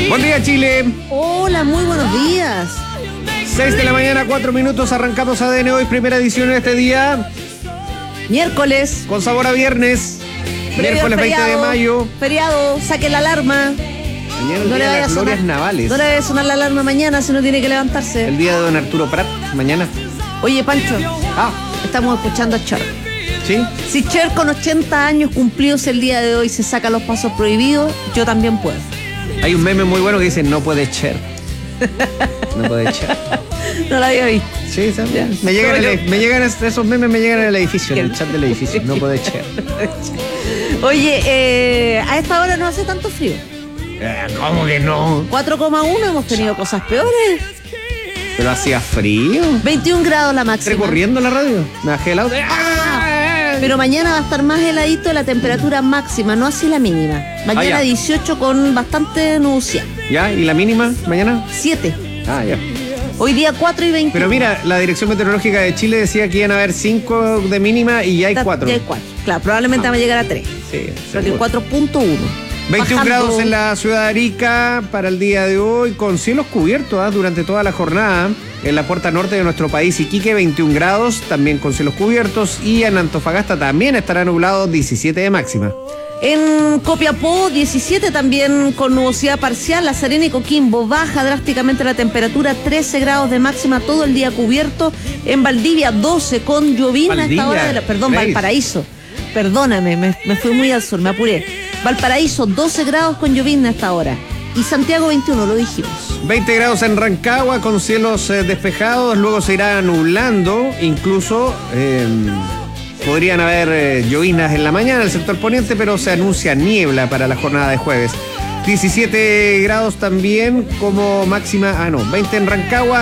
Buen día, Chile. Hola, muy buenos días. 6 de la mañana, 4 minutos. Arrancamos ADN hoy, primera edición en este día. Miércoles. Con sabor a viernes. Miércoles 20 de mayo. Feriado, saque la alarma. Mañana el día de las glorias navales. No le vaya a sonar la alarma mañana si no tiene que levantarse. El día de don Arturo Prat, mañana. Oye, Pancho. Estamos escuchando a Cher. ¿Sí? Si Cher con 80 años cumplidos el día de hoy se saca los pasos prohibidos, yo también puedo. Hay un meme muy bueno que dice, no puede Cher. No puede Cher. No la había visto. Sí, ¿sabes? Me llegan esos memes, me llegan en el edificio, en el chat del edificio. No puede Cher. Oye, a esta hora no hace tanto frío. ¿Cómo que no? 4,1, hemos tenido cosas peores. Pero hacía frío. 21 grados la máxima. Recorriendo la radio. Me bajé el auto. Pero mañana va a estar más heladito la temperatura máxima, no así la mínima. Mañana 18 con bastante nubosidad. ¿Ya? ¿Y la mínima mañana? 7. Ah, ya. Hoy día 4 y 20. Pero mira, la Dirección Meteorológica de Chile decía que iban a haber 5 de mínima y ya hay 4. Ya hay 4. Claro, probablemente va a llegar a 3. Sí. Porque 4.1. 21 grados en la ciudad de Arica para el día de hoy, con cielos cubiertos durante toda la jornada. En la puerta norte de nuestro país, Iquique, 21 grados, también con cielos cubiertos. Y en Antofagasta también estará nublado, 17 de máxima. En Copiapó, 17 también con nubosidad parcial. La Serena y Coquimbo baja drásticamente la temperatura, 13 grados de máxima, todo el día cubierto. En Valdivia, 12 con llovina a esta hora de la... Perdón, Valparaíso. Perdóname, me fui muy al sur, me apuré. Valparaíso, 12 grados con llovina a esta hora. Y Santiago, 21, lo dijimos. 20 grados en Rancagua con cielos despejados, luego se irá nublando, incluso podrían haber llovinas en la mañana en el sector poniente, pero se anuncia niebla para la jornada de jueves. 17 grados también como máxima, 20 en Rancagua.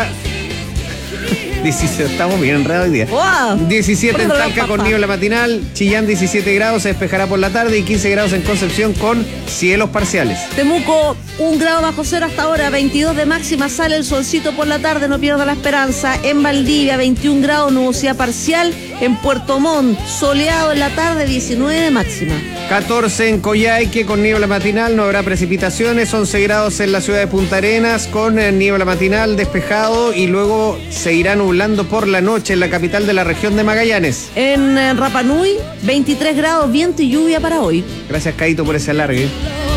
17, estamos bien enredados hoy día. Wow. 17 en Talca con niebla matinal, Chillán 17 grados, se despejará por la tarde y 15 grados en Concepción con cielos parciales. Temuco, 1 grado bajo cero hasta ahora, 22 de máxima, sale el solcito por la tarde, no pierda la esperanza. En Valdivia, 21 grados, nubosidad parcial. En Puerto Montt, soleado en la tarde, 19 de máxima. 14 en Coyhaique con niebla matinal, no habrá precipitaciones. 11 grados en la ciudad de Punta Arenas con niebla matinal, despejado, y luego se irá nublando por la noche en la capital de la región de Magallanes. En Rapa Nui, 23 grados, viento y lluvia para hoy. Gracias, Caito, por ese alargue.